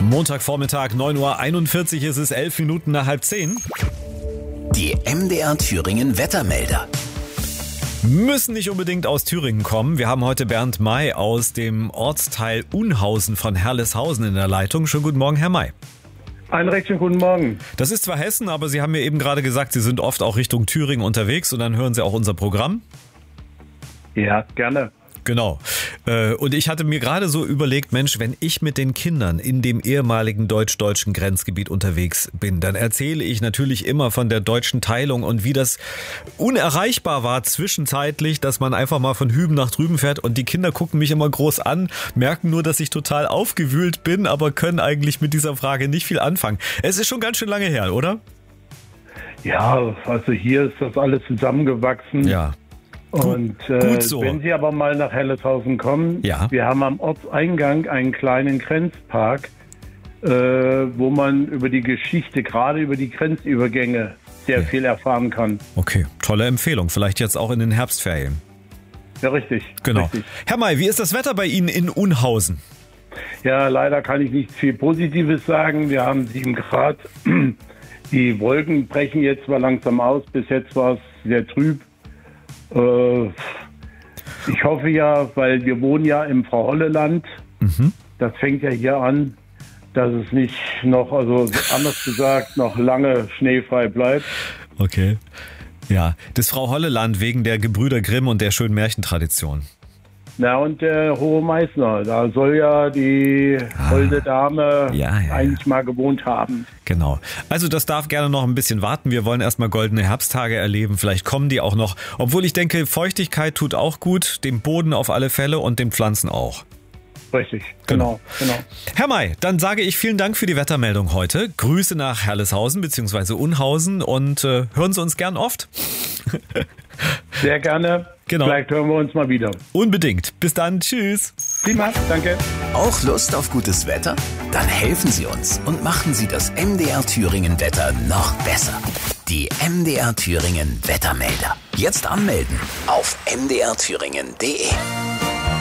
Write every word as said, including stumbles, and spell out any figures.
Montagvormittag, neun Uhr einundvierzig, ist es elf Minuten nach halb zehn. Die M D R Thüringen Wettermelder. Müssen nicht unbedingt aus Thüringen kommen. Wir haben heute Bernd May aus dem Ortsteil Unhausen von Herleshausen in der Leitung. Schönen guten Morgen, Herr May. Einen recht schönen guten Morgen. Das ist zwar Hessen, aber Sie haben mir eben gerade gesagt, Sie sind oft auch Richtung Thüringen unterwegs und dann hören Sie auch unser Programm. Ja, gerne. Genau. Und ich hatte mir gerade so überlegt, Mensch, wenn ich mit den Kindern in dem ehemaligen deutsch-deutschen Grenzgebiet unterwegs bin, dann erzähle ich natürlich immer von der deutschen Teilung und wie das unerreichbar war zwischenzeitlich, dass man einfach mal von hüben nach drüben fährt und die Kinder gucken mich immer groß an, merken nur, dass ich total aufgewühlt bin, aber können eigentlich mit dieser Frage nicht viel anfangen. Es ist schon ganz schön lange her, oder? Ja, also hier ist das alles zusammengewachsen. Ja. Und äh, Gut so. Wenn Sie aber mal nach Herleshausen kommen, ja. Wir haben am Ortseingang einen kleinen Grenzpark, äh, wo man über die Geschichte, gerade über die Grenzübergänge, sehr ja. viel erfahren kann. Okay, tolle Empfehlung. Vielleicht jetzt auch in den Herbstferien. Ja, richtig. Genau. Richtig. Herr May, wie ist das Wetter bei Ihnen in Unhausen? Ja, leider kann ich nicht viel Positives sagen. Wir haben sieben Grad. Die Wolken brechen jetzt zwar langsam aus. Bis jetzt war es sehr trüb. Ich hoffe ja, weil wir wohnen ja im Frau-Holle-Land, mhm. das fängt ja hier an, dass es nicht noch, also anders gesagt, noch lange schneefrei bleibt. Okay, ja, das Frau-Holle-Land wegen der Gebrüder Grimm und der schönen Märchentradition. Na und der Hohe Meißner, da soll ja die ah, holde Dame ja, ja, eigentlich ja. mal gewohnt haben. Genau. Also das darf gerne noch ein bisschen warten. Wir wollen erstmal goldene Herbsttage erleben. Vielleicht kommen die auch noch. Obwohl ich denke, Feuchtigkeit tut auch gut, dem Boden auf alle Fälle und den Pflanzen auch. Richtig, genau, genau. Herr May, dann sage ich vielen Dank für die Wettermeldung heute. Grüße nach Herleshausen bzw. Unhausen und äh, hören Sie uns gern oft. Sehr gerne. Genau. Vielleicht hören wir uns mal wieder. Unbedingt. Bis dann. Tschüss. Prima, danke. Auch Lust auf gutes Wetter? Dann helfen Sie uns und machen Sie das M D R Thüringen Wetter noch besser. Die M D R Thüringen Wettermelder. Jetzt anmelden auf m d r thüringen punkt d e.